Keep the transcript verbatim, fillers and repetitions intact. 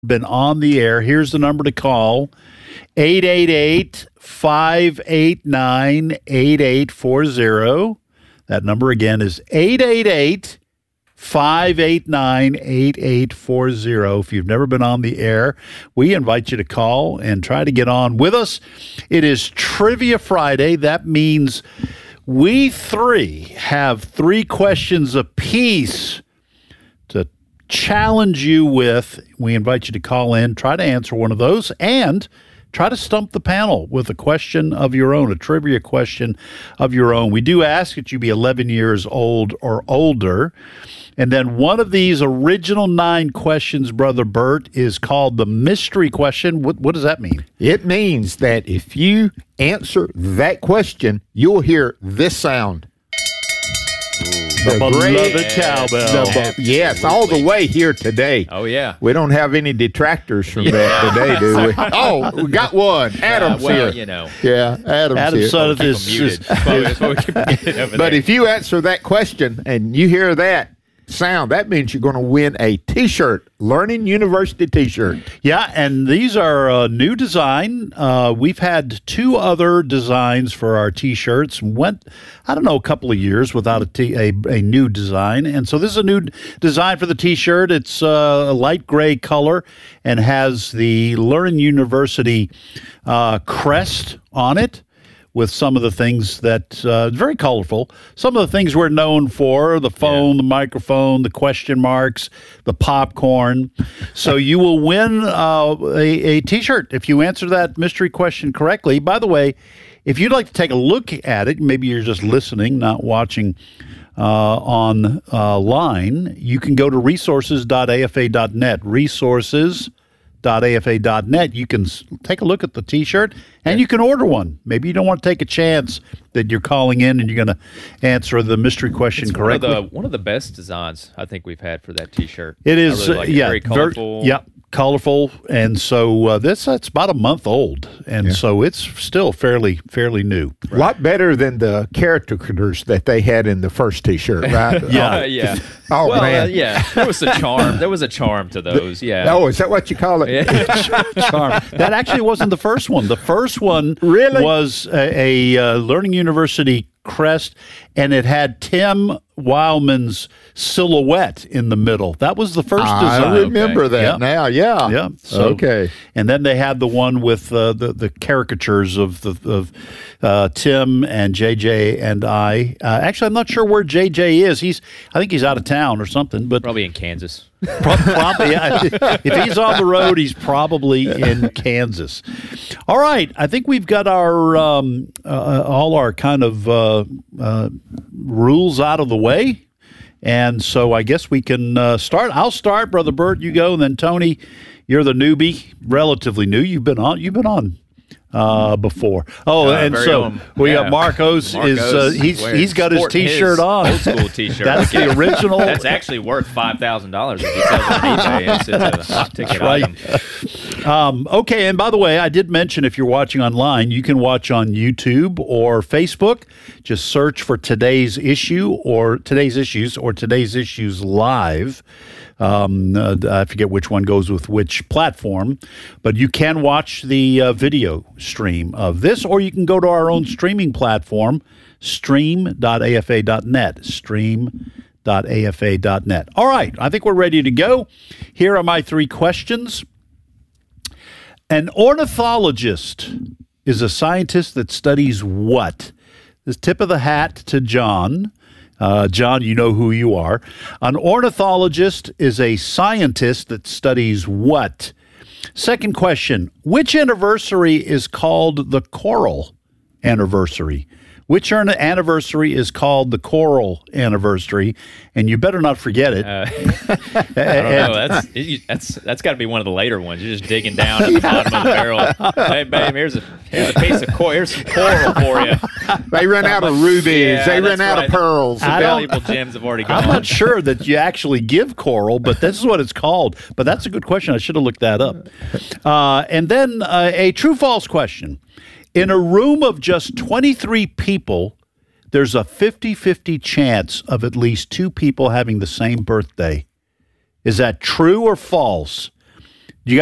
been on the air, here's the number to call, eight eight eight, five eight nine, eight eight four zero. That number again is eight eight eight, five eight nine, eight eight four zero. If you've never been on the air, we invite you to call and try to get on with us. It is Trivia Friday. That means we three have three questions apiece to challenge you with. We invite you to call in, try to answer one of those, and try to stump the panel with a question of your own, a trivia question of your own. We do ask that you be eleven years old or older. And then one of these original nine questions, Brother Bert, is called the mystery question. What, what does that mean? It means that if you answer that question, you'll hear this sound. The beloved cowbell. The, yes, all the way here today. Oh, yeah. We don't have any detractors from Yeah. that today, do we? Oh, we got one. Adam's Uh, well, here. you know. Yeah, Adam's Adam here. Sutton Keep is, them muted. is That's why we- that's why we keep getting over But there. if you answer that question and you hear that sound, that means you're going to win a T-shirt, Learning University T-shirt. Yeah, and these are a new design. Uh, we've had two other designs for our T-shirts. Went, I don't know, a couple of years without a, t- a, a new design. And so this is a new design for the T-shirt. It's uh, a light gray color and has the Learning University uh, crest on it, with some of the things that, uh, very colorful, some of the things we're known for, the phone, yeah. the microphone, the question marks, the popcorn. So you will win uh, a, a T-shirt if you answer that mystery question correctly. By the way, if you'd like to take a look at it, maybe you're just listening, not watching uh, on uh, line, you can go to resources dot a f a dot net, resources dot a f a dot net. You can take a look at the T-shirt, and you can order one. Maybe you don't want to take a chance that you're calling in and you're going to answer the mystery question it's correctly. One of, the, one of the best designs I think we've had for that T-shirt. It is, I really like uh, it. yeah, very colorful. Very, yeah, colorful, and so uh, this that's about a month old, and yeah. so it's still fairly fairly new. A lot better than the caricatures that they had in the first T-shirt, right? yeah, uh, yeah. Oh well, man, uh, yeah. There was a charm. There was a charm to those. Yeah. Oh, is that what you call it? Yeah. Charm. That actually wasn't the first one. The first one really was a, a uh, Learning University crest, and it had Tim Wildman's silhouette in the middle. That was the first design. I remember okay. that yeah. now. Yeah. Yeah. So, okay. And then they had the one with uh, the the caricatures of the of uh, Tim and J J and I. Uh, actually, I'm not sure where J J is. He's I think he's out of town or something. But probably in Kansas. Probably, yeah. If he's on the road, he's probably in Kansas. All right, I think we've got our um, uh, all our kind of uh, uh, rules out of the way, and so I guess we can uh, start. I'll start, Brother Bert. You go, and then Tony, you're the newbie, relatively new. You've been on. You've been on. Uh, before. Oh, uh, and so own. we yeah. got Marcos, Marcos is uh, he's he's got his T-shirt his on, old school T-shirt. That's the original. That's actually worth five thousand dollars if he sells it on eBay. It's, it's a hot ticket right. item. Um, okay, and by the way, I did mention if you're watching online, you can watch on YouTube or Facebook. Just search for today's issue or today's issues or today's issues live. Um, uh, I forget which one goes with which platform, but you can watch the uh, video stream of this, or you can go to our own streaming platform, stream dot a f a dot net, stream dot a f a dot net. All right, I think we're ready to go. Here are my three questions. An ornithologist is a scientist that studies what? This tip of the hat to John. Uh, John, you know who you are. An ornithologist is a scientist that studies what? Second question, which anniversary is called the coral anniversary? Which anniversary is called the coral anniversary? And you better not forget it. Uh, I don't know. That's that's that's got to be one of the later ones. You're just digging down at the bottom of the barrel. Hey, babe, here's a here's a piece of coral. Here's some coral for you. They run out of rubies. Yeah, they run out right. of pearls. The valuable gems have already gone. I'm not sure that you actually give coral, but this is what it's called. But that's a good question. I should have looked that up. Uh, and then uh, a true-false question. In a room of just twenty-three people, there's a fifty-fifty chance of at least two people having the same birthday. Is that true or false?